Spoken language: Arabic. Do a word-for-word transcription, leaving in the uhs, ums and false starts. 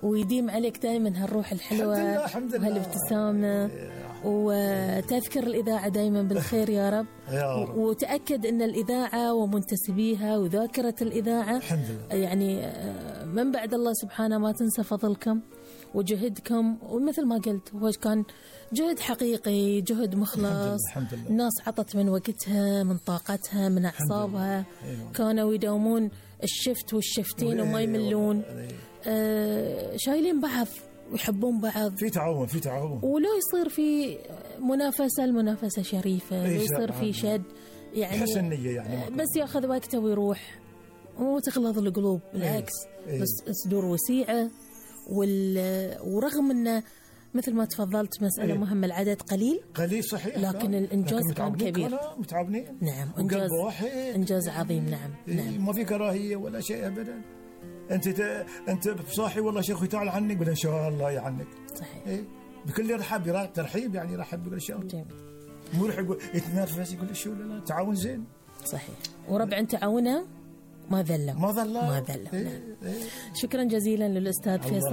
ويديم عليك دائما هالروح الحلوة وهالابتسامة، وتذكر الإذاعة دائما بالخير يا رب. يا رب. وتأكد أن الإذاعة ومنتسبيها وذاكرة الإذاعة يعني من بعد الله سبحانه ما تنسى فضلكم وجهدكم. ومثل ما قلت هو كان جهد حقيقي، جهد مخلص. الحمد لله. الناس عطت من وقتها، من طاقتها، من أعصابها. كانوا يداومون الشفت والشفتين وما يملون. آه شايلين بعض ويحبون بعض، في تعاون في تعاون. ولو يصير في منافسة، المنافسة شريفة. لو يصير في شد يعني حسن نية يعني، بس ياخذ وقته ويروح ومو تغلظ القلوب، بالعكس. إيه. بس صدور وسيعة. وال... ورغم انه مثل ما تفضلت مسألة إيه. مهمة، العدد قليل قليل صحيح، لكن الإنجاز كان كبير. متعاونين. نعم، إنجاز إنجاز عظيم. نعم إيه. نعم. ما في كراهية ولا شيء أبدا. أنت ت... أنت بصاحي والله شيخي تعال عنك، ولا إن شاء الله يعنك. صحيح. إيه. بكل رحب ترحيب يعني، رحب بكل شيء. جميل. مو رح يقول يتنرفز يقول شو، لا تعاون زين. صحيح. وربع تعاونه ما ذلوا ما ذلوا ما ذلوا. إيه. نعم. إيه. شكرا جزيلا للأستاذ فيصل.